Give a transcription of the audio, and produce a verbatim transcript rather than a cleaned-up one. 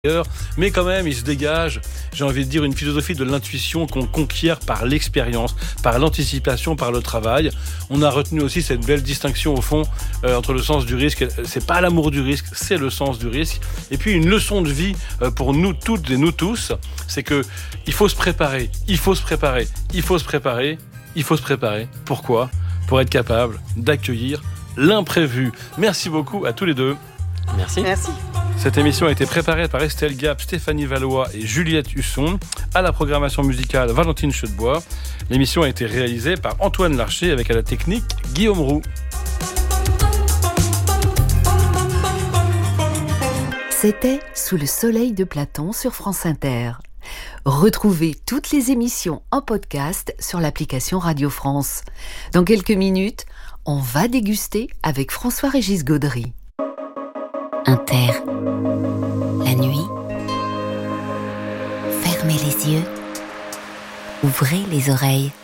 Mais quand même, il se dégage, j'ai envie de dire, une philosophie de l'intuition qu'on conquiert par l'expérience, par l'anticipation, par le travail. On a retenu aussi cette belle distinction au fond euh, entre le sens du risque. C'est pas l'amour du risque, c'est le sens du risque. Et puis une leçon de vie euh, pour nous toutes et nous tous, c'est que il faut se préparer, il faut se préparer, il faut se préparer, il faut se préparer. Pourquoi ? Pour être capable d'accueillir l'imprévu. Merci beaucoup à tous les deux. Merci. Merci. Cette émission a été préparée par Estelle Gap, Stéphanie Valois et Juliette Husson. À la programmation musicale, Valentine Chedebois. L'émission a été réalisée par Antoine Larcher avec à la technique Guillaume Roux. C'était Sous le soleil de Platon sur France Inter. Retrouvez toutes les émissions en podcast sur l'application Radio France. Dans quelques minutes, on va déguster avec François-Régis Gaudry. Inter. La nuit. Fermez les yeux. Ouvrez les oreilles.